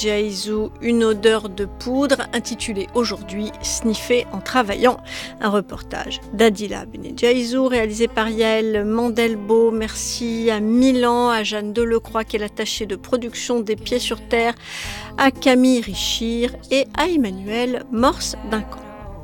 Jaizou, une odeur de poudre, intitulée aujourd'hui Sniffer en travaillant. Un reportage d'Adila Benejaizou, réalisé par Yael Mandelbo. Merci à Milan, à Jeanne Delecroix, qui est l'attachée de production des Pieds sur Terre, à Camille Richir et à Emmanuel Morse-Duncan.